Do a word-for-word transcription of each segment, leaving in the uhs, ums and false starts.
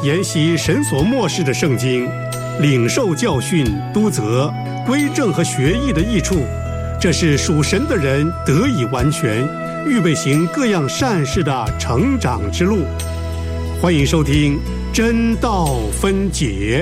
研习神所默示的圣经，领受教训、督责、归正和学艺的益处，这是属神的人得以完全，预备行各样善事的成长之路。欢迎收听真道分解。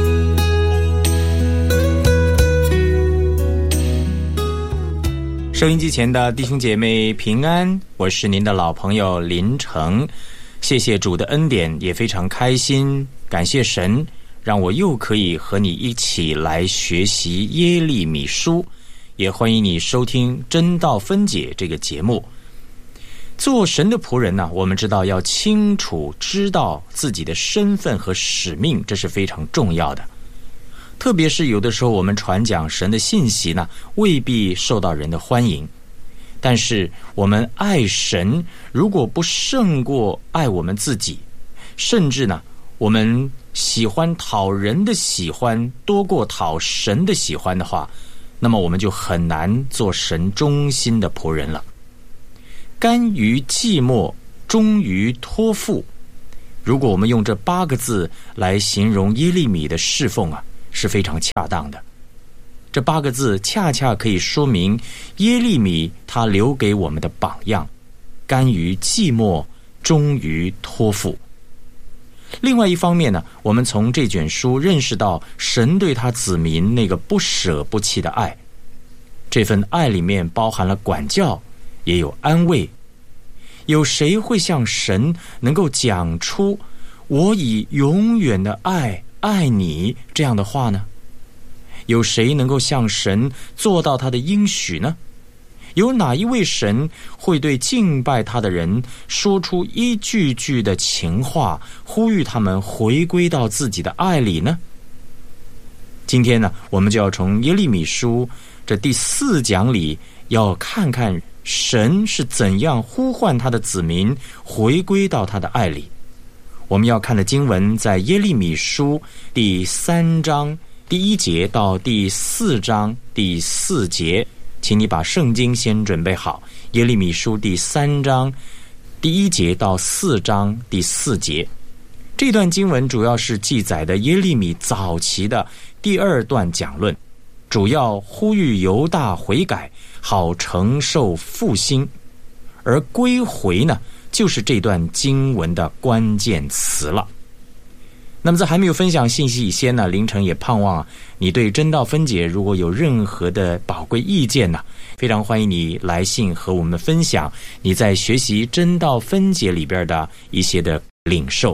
收音机前的弟兄姐妹平安，我是您的老朋友林成。谢谢主的恩典，也非常开心，感谢神让我又可以和你一起来学习耶利米书，也欢迎你收听真道分解这个节目。做神的仆人呢、啊，我们知道要清楚知道自己的身份和使命，这是非常重要的。特别是有的时候我们传讲神的信息呢，未必受到人的欢迎，但是我们爱神如果不胜过爱我们自己，甚至呢我们喜欢讨人的喜欢多过讨神的喜欢的话，那么我们就很难做神忠心的仆人了。甘于寂寞，忠于托付，如果我们用这八个字来形容耶利米的侍奉啊，是非常恰当的。这八个字恰恰可以说明耶利米他留给我们的榜样：甘于寂寞，忠于托付。另外一方面呢，我们从这卷书认识到神对他子民那个不舍不弃的爱，这份爱里面包含了管教，也有安慰。有谁会像神能够讲出我以永远的爱爱你这样的话呢？有谁能够像神做到他的应许呢？有哪一位神会对敬拜他的人说出一句句的情话，呼吁他们回归到自己的爱里呢？今天呢，我们就要从耶利米书这第四讲里，要看看神是怎样呼唤他的子民回归到他的爱里。我们要看的经文在耶利米书第三章第一节到第四章第四节，请你把圣经先准备好。耶利米书第三章第一节到四章第四节，这段经文主要是记载的耶利米早期的第二段讲论，主要呼吁犹大悔改，好承受复兴。而归回呢，就是这段经文的关键词了。那么在还没有分享信息以前呢，凌晨也盼望你对真道分解如果有任何的宝贵意见呢，非常欢迎你来信和我们分享你在学习真道分解里边的一些的领受。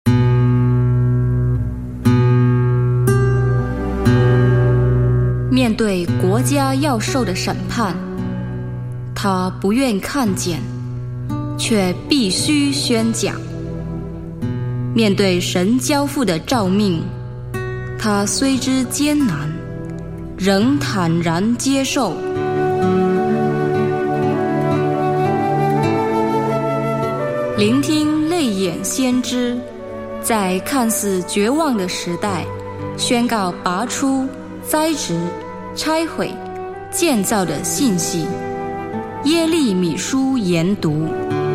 面对国家要受的审判，他不愿看见，却必须宣讲。面对神交付的召命，他虽知艰难，仍坦然接受。聆听泪眼先知，在看似绝望的时代，宣告拔出、栽植、拆毁、建造的信息。耶利米书研读。